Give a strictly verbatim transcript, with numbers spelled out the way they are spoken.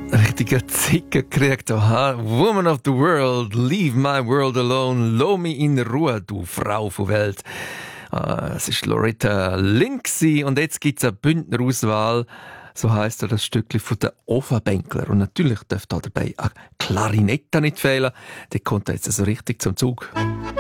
Richtiger Zicker gekriegt. Aha. Woman of the world, leave my world alone, lass mich in Ruhe, du Frau von Welt. Ah, es ist Loretta Lynn und jetzt gibt es eine Bündnerauswahl. So heisst das Stückchen von den Offenbänkler. Und natürlich darf da dabei eine Klarinette nicht fehlen. Die kommt jetzt so richtig zum Zug.